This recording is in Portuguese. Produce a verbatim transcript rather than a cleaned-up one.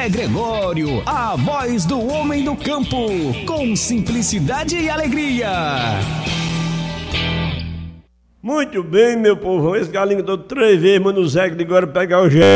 Zé Gregório, a voz do homem do campo, com simplicidade e alegria. Muito bem, meu povo, esse galinho todo três vezes, mano, o Zé Gregório pegar o jeito.